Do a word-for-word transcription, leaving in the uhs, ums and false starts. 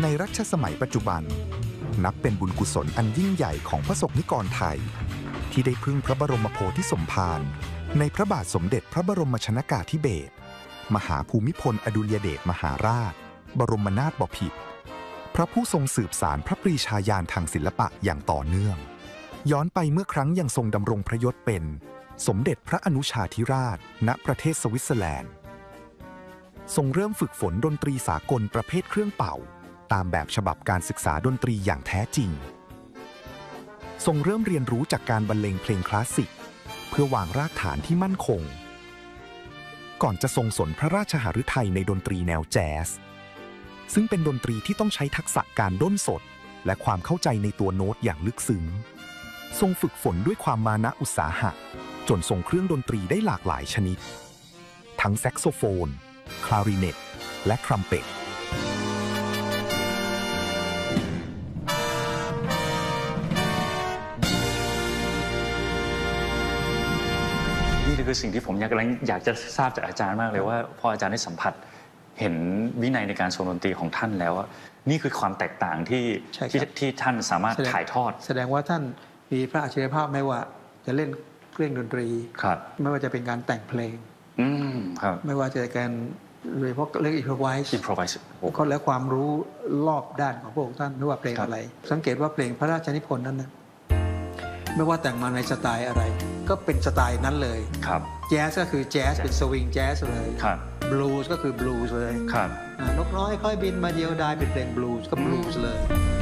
ในรัชสมัยปัจจุบันนับเป็นบุญกุศลอันยิ่งใหญ่ของพระสงฆ์นิกรไทยที่ได้พึ่งพระบรมโพธิสมภารในพระบาทสมเด็จพระบรมชนกาธิเบศรมหาภูมิพลอดุลยเดชมหาราชบรมนาถบพิตรพระผู้ทรงสืบสานพระปรีชาญาณทางศิลปะอย่างต่อเนื่องย้อนไปเมื่อครั้งยังทรงดำรงพระยศเป็นสมเด็จพระอนุชาธิราชณประเทศสวิตเซอร์แลนด์ทรงเริ่มฝึกฝนดนตรีสากลประเภทเครื่องเป่าตามแบบฉบับการศึกษาดนตรีอย่างแท้จริงทรงเริ่มเรียนรู้จากการบรรเลงเพลงคลาสสิกเพื่อวางรากฐานที่มั่นคงก่อนจะทรงสนพระราชหฤทัยในดนตรีแนวแจ๊สซึ่งเป็นดนตรีที่ต้องใช้ทักษะการด้นสดและความเข้าใจในตัวโน้ตอย่างลึกซึ้งทรงฝึกฝนด้วยความมานะอุตสาหะจนทรงเครื่องดนตรีได้หลากหลายชนิดทั้งแซกโซโฟนคลาริเนตและทรัมเป็ตนี่คือสิ่งที่ผมอยากอยากจะทราบจากอาจารย์มากเลยว่าพออาจารย์ได้สัมผัสเห็นวินัยในการทรงดนตรีของท่านแล้วนี่คือความแตกต่างที่ที่ที่ท่านสามารถถ่ายทอดแสดงว่าท่านมีพระอัจฉริยภาพไม่ว่าจะเล่นเครื่องดนตรีไม่ว่าจะเป็นการแต่งเพลงไม่ว่าจะการโดยเฉพาะเรื่อง improvise ก็แล้วความรู้รอบด้านของพระองค์ท่านไม่ว่าเพลงอะไรสังเกตว่าเพลงพระราชนิพนธ์นั้นนะไม่ว่าแต่งมาในสไตล์อะไรก็เป็นสไตล์นั้นเลยแจ๊สก็คือแจ๊สเป็นสวิงแจ๊สเลยบลูส์ก็คือบลูส์เลยนกน้อยค่อยบินมาเดียวดายเป็นเพลงบลูส์ก็บลูส์เลย